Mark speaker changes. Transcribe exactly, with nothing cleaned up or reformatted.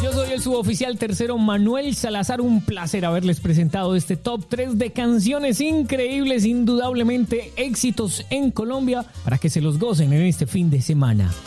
Speaker 1: Yo soy el suboficial tercero Manuel Salazar, un placer haberles presentado este top tres de canciones increíbles, indudablemente éxitos en Colombia, para que se los gocen en este fin de semana.